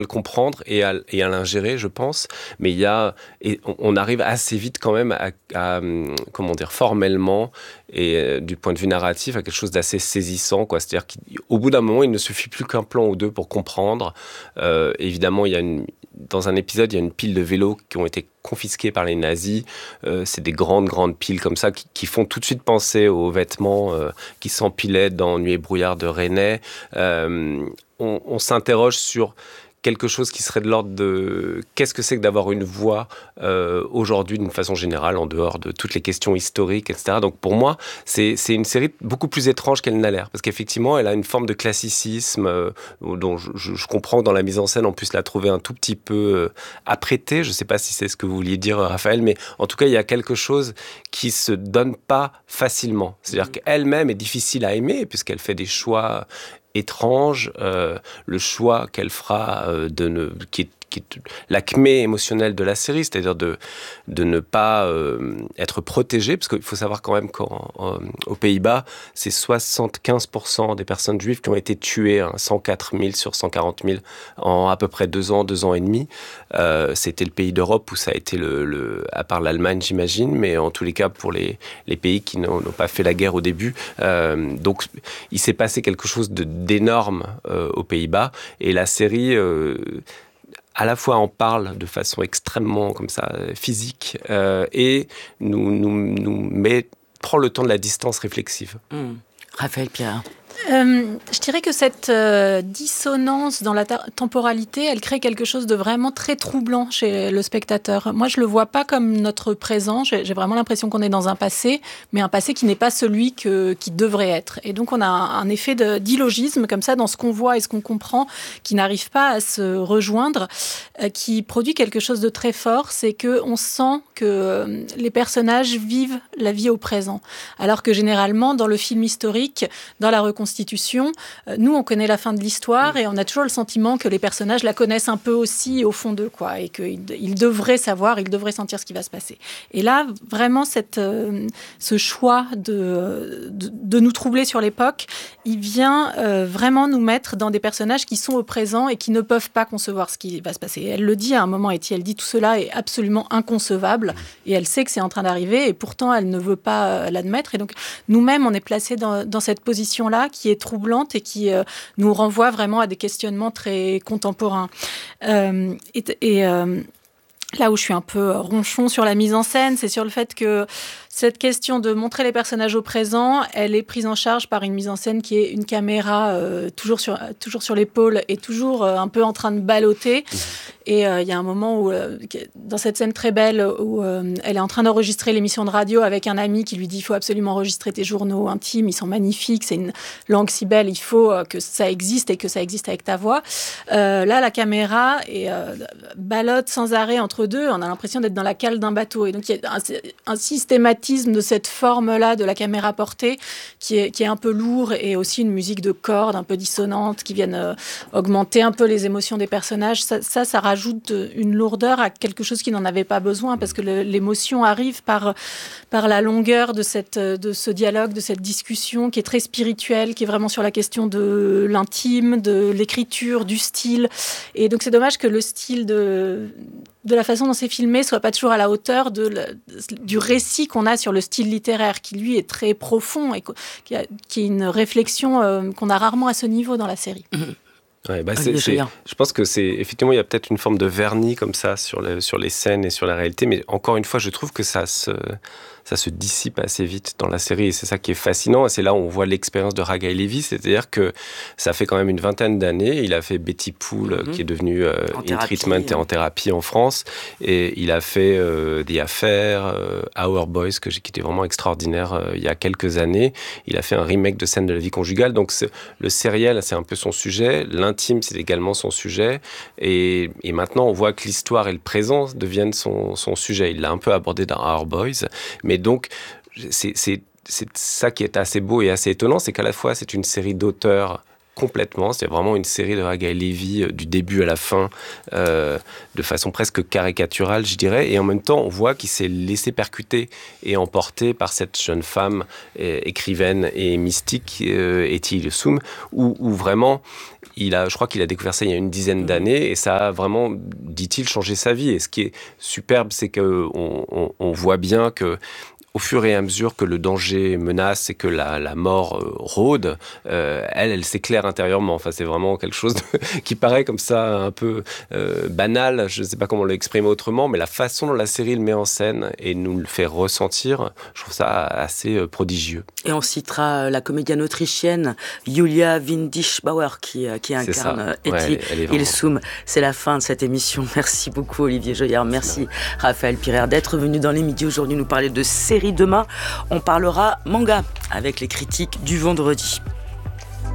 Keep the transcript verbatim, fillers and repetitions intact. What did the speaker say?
le comprendre et à, et à l'ingérer, je pense. Mais il y a, et on, on arrive assez vite quand même à, à comment dire, formellement et euh, du point de vue narratif, à quelque chose d'assez saisissant, quoi. C'est-à-dire qu'au bout d'un moment, il ne suffit plus qu'un plan ou deux pour comprendre. Euh, évidemment, il y a une, dans un épisode, il y a une pile de vélos qui ont été confisqués par les nazis. Euh, c'est des grandes, grandes piles comme ça qui, qui font tout de suite penser aux vêtements euh, qui s'empilaient dans Nuit et brouillard de Resnais. Euh, on, on s'interroge sur quelque chose qui serait de l'ordre de qu'est-ce que c'est que d'avoir une voix euh, aujourd'hui d'une façon générale, en dehors de toutes les questions historiques, et cetera. Donc pour moi, c'est, c'est une série beaucoup plus étrange qu'elle n'a l'air, parce qu'effectivement, elle a une forme de classicisme euh, dont je, je, je comprends que dans la mise en scène, on puisse la trouver un tout petit peu euh, apprêtée. Je ne sais pas si c'est ce que vous vouliez dire, Raphaël, mais en tout cas, il y a quelque chose qui se donne pas facilement. C'est-à-dire mmh. qu'elle-même est difficile à aimer, puisqu'elle fait des choix étrange, euh, le choix qu'elle fera euh, de ne, qui est, qui est l'acmé émotionnel de la série, c'est-à-dire de, de ne pas euh, être protégée, parce qu'il faut savoir quand même qu'aux Pays-Bas, c'est soixante-quinze pour cent des personnes juives qui ont été tuées, hein, cent quatre mille sur cent quarante mille, en à peu près deux ans, deux ans et demi. Euh, c'était le pays d'Europe où ça a été, le, le, à part l'Allemagne, j'imagine, mais en tous les cas pour les, les pays qui n'ont, n'ont pas fait la guerre au début. Euh, donc, il s'est passé quelque chose de, d'énorme euh, aux Pays-Bas, et la série... Euh, à la fois en parle de façon extrêmement comme ça physique euh, et nous, nous, nous met, prend le temps de la distance réflexive. Mmh. Raphaël Pierre. Euh, je dirais que cette euh, dissonance dans la ta- temporalité, elle crée quelque chose de vraiment très troublant chez le spectateur. Moi, je le vois pas comme notre présent. J'ai, j'ai vraiment l'impression qu'on est dans un passé, mais un passé qui n'est pas celui que, qui devrait être. Et donc, on a un, un effet de, d'illogisme comme ça dans ce qu'on voit et ce qu'on comprend, qui n'arrive pas à se rejoindre, euh, qui produit quelque chose de très fort. C'est que on sent que euh, les personnages vivent la vie au présent, alors que généralement, dans le film historique, dans la reconstitution, nous, on connaît la fin de l'histoire et on a toujours le sentiment que les personnages la connaissent un peu aussi au fond d'eux, quoi, et qu'ils ils devraient savoir, ils devraient sentir ce qui va se passer. Et là, vraiment, cette, euh, ce choix de, de, de nous troubler sur l'époque, il vient euh, vraiment nous mettre dans des personnages qui sont au présent et qui ne peuvent pas concevoir ce qui va se passer. Elle le dit à un moment, Etty, elle dit tout cela est absolument inconcevable et elle sait que c'est en train d'arriver et pourtant elle ne veut pas l'admettre. Et donc, nous-mêmes, on est placés dans, dans cette position-là qui est troublante et qui euh, nous renvoie vraiment à des questionnements très contemporains. Euh, et et euh, là où je suis un peu ronchon sur la mise en scène, c'est sur le fait que cette question de montrer les personnages au présent, elle est prise en charge par une mise en scène qui est une caméra euh, toujours, sur, toujours sur l'épaule et toujours euh, un peu en train de balloter. Et il euh, y a un moment où, euh, dans cette scène très belle, où euh, elle est en train d'enregistrer l'émission de radio avec un ami qui lui dit « il faut absolument enregistrer tes journaux intimes, ils sont magnifiques, c'est une langue si belle, il faut euh, que ça existe et que ça existe avec ta voix euh, ». Là, la caméra est, euh, ballotte sans arrêt entre deux, on a l'impression d'être dans la cale d'un bateau. Et donc, il y a un, un systématisme de cette forme-là de la caméra portée qui est, qui est un peu lourd et aussi une musique de cordes un peu dissonante qui viennent euh, augmenter un peu les émotions des personnages. Ça, ça, ça rajoute une lourdeur à quelque chose qui n'en avait pas besoin parce que le, l'émotion arrive par, par la longueur de, cette, de ce dialogue, de cette discussion qui est très spirituelle, qui est vraiment sur la question de l'intime, de l'écriture, du style. Et donc, c'est dommage que le style de... de la façon dont c'est filmé, soit pas toujours à la hauteur de la, du récit qu'on a sur le style littéraire, qui lui est très profond et qui, a, qui est une réflexion euh, qu'on a rarement à ce niveau dans la série. Ouais, bah c'est, c'est, je pense que c'est effectivement il y a peut-être une forme de vernis comme ça sur, le, sur les scènes et sur la réalité, mais encore une fois, je trouve que ça se ça se dissipe assez vite dans la série et c'est ça qui est fascinant. Et c'est là où on voit l'expérience de Ragai Levy, c'est-à-dire que ça fait quand même une vingtaine d'années. Il a fait Betty Pool, mm-hmm. qui est devenu euh, In Treatment et en thérapie en France, et il a fait euh, The Affair, euh, Our Boys, que j'ai, qui était vraiment extraordinaire euh, il y a quelques années. Il a fait un remake de Scènes de la vie conjugale. Donc c'est, le sériel, c'est un peu son sujet. L'intime, c'est également son sujet. Et, et maintenant, on voit que l'histoire et le présent deviennent son, son sujet. Il l'a un peu abordé dans Our Boys, mais donc, c'est, c'est, c'est ça qui est assez beau et assez étonnant, c'est qu'à la fois, c'est une série d'auteurs complètement. C'est vraiment une série de Haggai Levy euh, du début à la fin, euh, de façon presque caricaturale, je dirais. Et en même temps, on voit qu'il s'est laissé percuter et emporter par cette jeune femme euh, écrivaine et mystique, euh, Etty Hillesum, où, où vraiment, il a, je crois qu'il a découvert ça il y a une dizaine d'années et ça a vraiment, dit-il, changé sa vie. Et ce qui est superbe, c'est qu'on on, on voit bien que au fur et à mesure que le danger menace et que la, la mort euh, rôde, euh, elle, elle s'éclaire intérieurement. Enfin, c'est vraiment quelque chose de, qui paraît comme ça un peu euh, banal. Je ne sais pas comment l'exprimer autrement, mais la façon dont la série le met en scène et nous le fait ressentir, je trouve ça assez euh, prodigieux. Et on citera la comédienne autrichienne Julia Windischbauer qui, qui incarne Etty Hillesum. Vraiment... C'est la fin de cette émission. Merci beaucoup Olivier Joyard. Merci Raphaël Pirer d'être venu dans les midis aujourd'hui nous parler de séries. Demain, on parlera manga avec les critiques du vendredi.